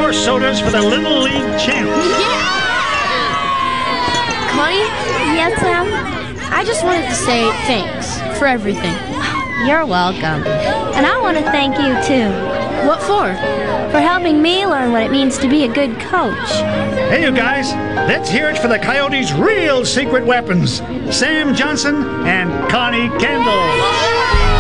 more sodas for the Little League champs. Connie? Yes, Sam? I just wanted to say thanks for everything. You're welcome. And I want to thank you, too. What for? For helping me learn what it means to be a good coach. Hey, you guys, let's hear it for the Coyotes' real secret weapons, Sam Johnson and Connie Kendall.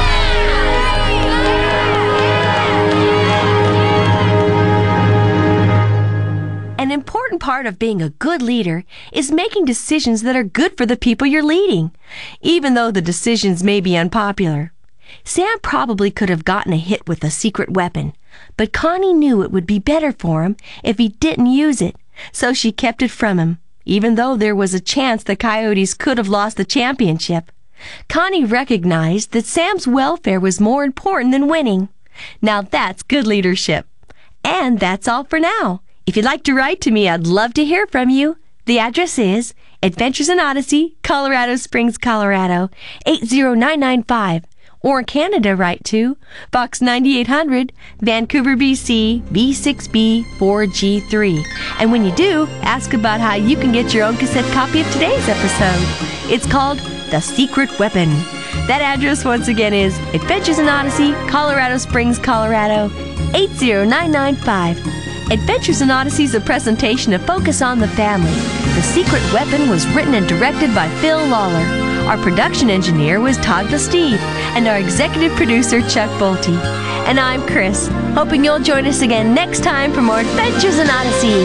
An important part of being a good leader is making decisions that are good for the people you're leading, even though the decisions may be unpopular. Sam probably could have gotten a hit with a secret weapon, but Connie knew it would be better for him if he didn't use it, so she kept it from him, even though there was a chance the Coyotes could have lost the championship. Connie recognized that Sam's welfare was more important than winning. Now that's good leadership. And that's all for now. If you'd like to write to me, I'd love to hear from you. The address is Adventures in Odyssey, Colorado Springs, Colorado, 80995. Or in Canada, write to Box 9800, Vancouver, BC, B6B 4G3. And when you do, ask about how you can get your own cassette copy of today's episode. It's called The Secret Weapon. That address once again is Adventures in Odyssey, Colorado Springs, Colorado, 80995. Adventures in Odyssey is a presentation of Focus on the Family. The Secret Weapon was written and directed by Phil Lawler. Our production engineer was Todd Steve, and our executive producer, Chuck Bolte. And I'm Chris, hoping you'll join us again next time for more Adventures in Odyssey.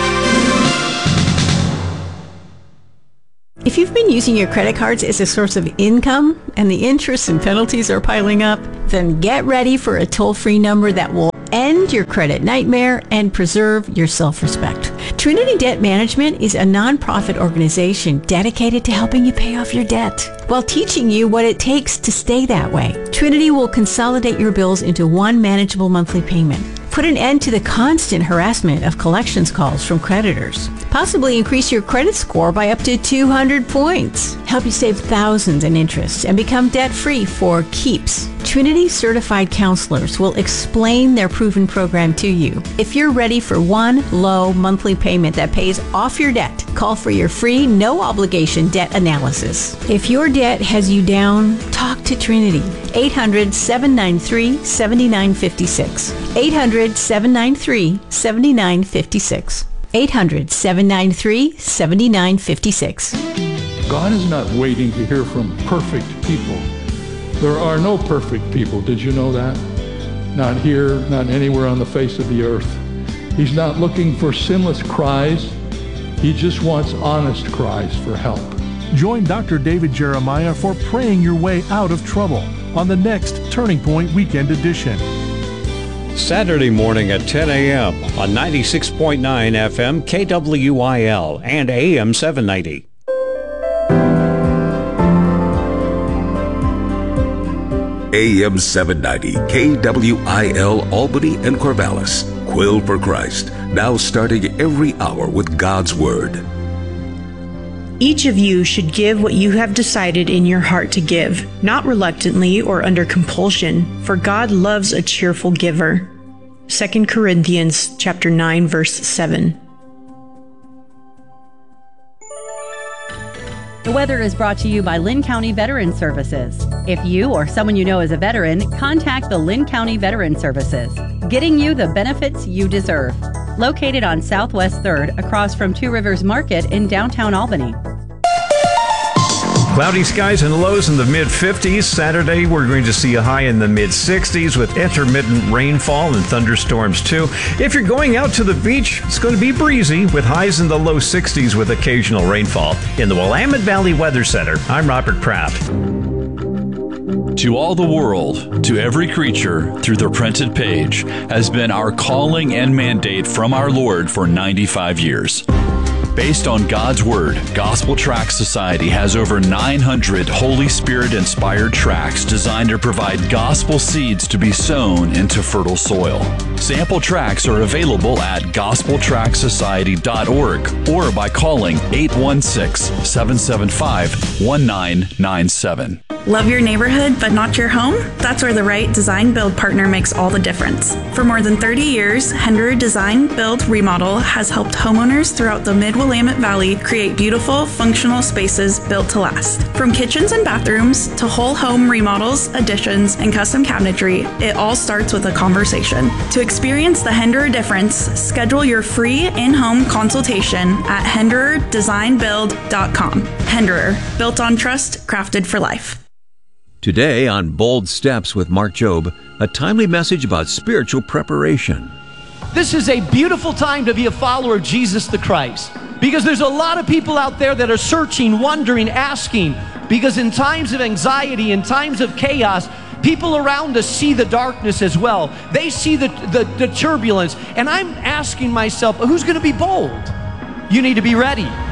If you've been using your credit cards as a source of income and the interest and penalties are piling up, then get ready for a toll-free number that will end your credit nightmare and preserve your self-respect. Trinity Debt Management is a nonprofit organization dedicated to helping you pay off your debt while teaching you what it takes to stay that way. Trinity will consolidate your bills into one manageable monthly payment, put an end to the constant harassment of collections calls from creditors, possibly increase your credit score by up to 200 points, help you save thousands in interest, and become debt-free for keeps. Trinity certified counselors will explain their proven program to you. If you're ready for one low monthly payment that pays off your debt, call for your free, no-obligation debt analysis. If your debt has you down, talk to Trinity. 800-793-7956. 800-793-7956. 800-793-7956. God is not waiting to hear from perfect people. There are no perfect people. Did you know that? Not here, not anywhere on the face of the earth. He's not looking for sinless cries. He just wants honest cries for help. Join Dr. David Jeremiah for Praying Your Way Out of Trouble on the next Turning Point Weekend Edition. Saturday morning at 10 a.m. on 96.9 FM KWIL and AM 790. AM 790 KWIL Albany and Corvallis. Quill for Christ. Now starting every hour with God's Word. Each of you should give what you have decided in your heart to give, not reluctantly or under compulsion, for God loves a cheerful giver. 2 Corinthians chapter 9, verse 7. The weather is brought to you by Lynn County Veteran Services. If you or someone you know is a veteran, contact the Lynn County Veteran Services, getting you the benefits you deserve. Located on Southwest 3rd, across from Two Rivers Market in downtown Albany. Cloudy skies and lows in the mid-50s. Saturday, we're going to see a high in the mid-60s with intermittent rainfall and thunderstorms, too. If you're going out to the beach, it's going to be breezy with highs in the low 60s with occasional rainfall. In the Willamette Valley Weather Center, I'm Robert Kraft. To all the world, to every creature, through the printed page, has been our calling and mandate from our Lord for 95 years. Based on God's Word, Gospel Tract Society has over 900 Holy Spirit-inspired tracts designed to provide gospel seeds to be sown into fertile soil. Sample tracts are available at gospeltractsociety.org or by calling 816-775-1997. Love your neighborhood but not your home? That's where the right design build partner makes all the difference. For more than 30 years, Henderer Design Build Remodel has helped homeowners throughout the Mid-Willamette Valley create beautiful, functional spaces built to last. From kitchens and bathrooms to whole home remodels, additions, and custom cabinetry, it all starts with a conversation. To experience the Henderer difference, schedule your free in-home consultation at hendererdesignbuild.com. Henderer, built on trust, crafted for life. Today on Bold Steps with Mark Jobe, a timely message about spiritual preparation. This is a beautiful time to be a follower of Jesus the Christ, because there's a lot of people out there that are searching, wondering, asking, because in times of anxiety, in times of chaos, people around us see the darkness as well. They see the turbulence, and I'm asking myself, who's going to be bold? You need to be ready.